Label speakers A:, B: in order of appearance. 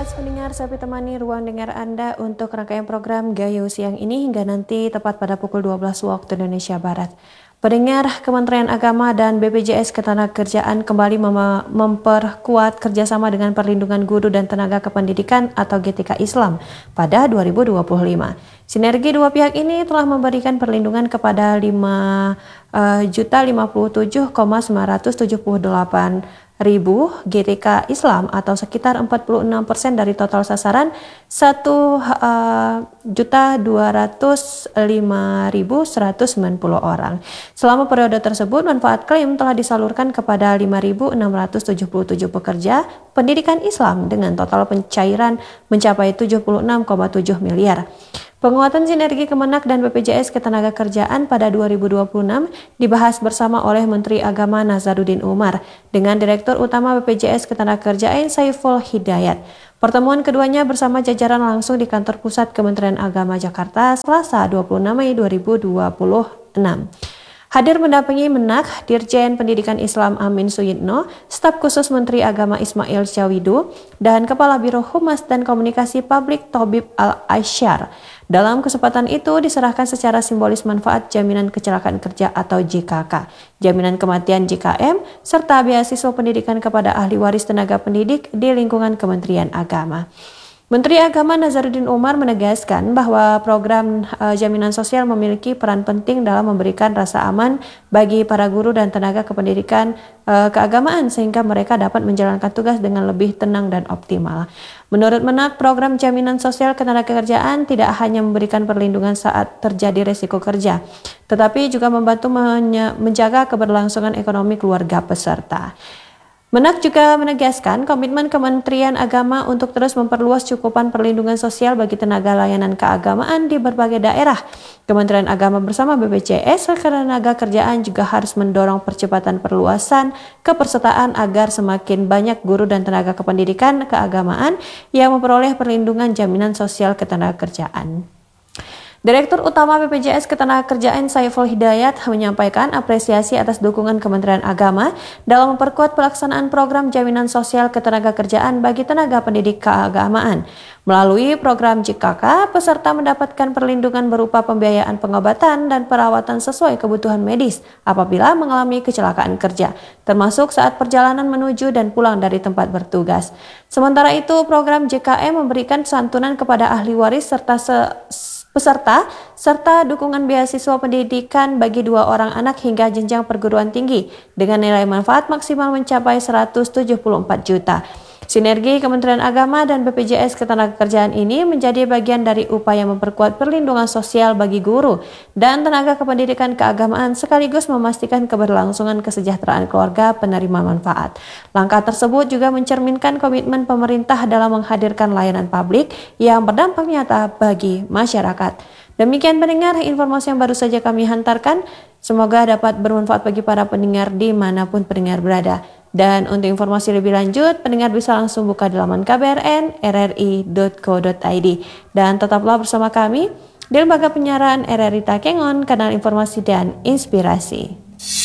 A: Pendengar, saya temani ruang dengar Anda untuk rangkaian program Gayo siang ini hingga nanti tepat pada pukul 12 waktu Indonesia Barat. Pendengar, Kementerian Agama dan BPJS Ketenagakerjaan kembali memperkuat kerjasama dengan Perlindungan Guru dan Tenaga Kependidikan atau GTK Islam pada 2025. Sinergi dua pihak ini telah memberikan perlindungan kepada 5.057.978 ribu GTK Islam atau sekitar 46% dari total sasaran 1.205.190 orang. Selama periode tersebut, manfaat klaim telah disalurkan kepada 5.677 pekerja pendidikan Islam dengan total pencairan mencapai 76,7 miliar. Penguatan sinergi Kemenak dan BPJS Ketenagakerjaan pada 2026 dibahas bersama oleh Menteri Agama Nazaruddin Umar dengan Direktur Utama BPJS Ketenagakerjaan Saiful Hidayat. Pertemuan keduanya bersama jajaran langsung di kantor pusat Kementerian Agama Jakarta Selasa 26 Mei 2026. Hadir mendampingi Menak, Dirjen Pendidikan Islam Amin Suyitno, Staf Khusus Menteri Agama Ismail Syawidu, dan Kepala Biro Humas dan Komunikasi Publik Tobib Al-Aisyar. Dalam kesempatan itu diserahkan secara simbolis manfaat Jaminan Kecelakaan Kerja atau JKK, Jaminan Kematian JKM, serta beasiswa pendidikan kepada ahli waris tenaga pendidik di lingkungan Kementerian Agama. Menteri Agama Nazaruddin Umar menegaskan bahwa program jaminan sosial memiliki peran penting dalam memberikan rasa aman bagi para guru dan tenaga kependidikan keagamaan sehingga mereka dapat menjalankan tugas dengan lebih tenang dan optimal. Menurut Menak, program jaminan sosial ketenagakerjaan tidak hanya memberikan perlindungan saat terjadi resiko kerja, tetapi juga membantu menjaga keberlangsungan ekonomi keluarga peserta. Menak juga menegaskan komitmen Kementerian Agama untuk terus memperluas cakupan perlindungan sosial bagi tenaga layanan keagamaan di berbagai daerah. Kementerian Agama bersama BPJS Ketenagakerjaan juga harus mendorong percepatan perluasan kepesertaan agar semakin banyak guru dan tenaga kependidikan keagamaan yang memperoleh perlindungan jaminan sosial ketenagakerjaan. Direktur Utama BPJS Ketenagakerjaan Saiful Hidayat menyampaikan apresiasi atas dukungan Kementerian Agama dalam memperkuat pelaksanaan program jaminan sosial ketenagakerjaan bagi tenaga pendidik keagamaan. Melalui program JKK, peserta mendapatkan perlindungan berupa pembiayaan pengobatan dan perawatan sesuai kebutuhan medis apabila mengalami kecelakaan kerja, termasuk saat perjalanan menuju dan pulang dari tempat bertugas. Sementara itu, program JKM memberikan santunan kepada ahli waris peserta serta dukungan beasiswa pendidikan bagi 2 orang anak hingga jenjang perguruan tinggi dengan nilai manfaat maksimal mencapai 174 juta. Sinergi Kementerian Agama dan BPJS Ketenagakerjaan ini menjadi bagian dari upaya memperkuat perlindungan sosial bagi guru dan tenaga kependidikan keagamaan sekaligus memastikan keberlangsungan kesejahteraan keluarga penerima manfaat. Langkah tersebut juga mencerminkan komitmen pemerintah dalam menghadirkan layanan publik yang berdampak nyata bagi masyarakat. Demikian pendengar, informasi yang baru saja kami hantarkan. Semoga dapat bermanfaat bagi para pendengar dimanapun pendengar berada. Dan untuk informasi lebih lanjut, pendengar bisa langsung buka di laman KBRN, rri.co.id. Dan tetaplah bersama kami di Lembaga Penyiaran RRI Takengon, kanal informasi dan inspirasi.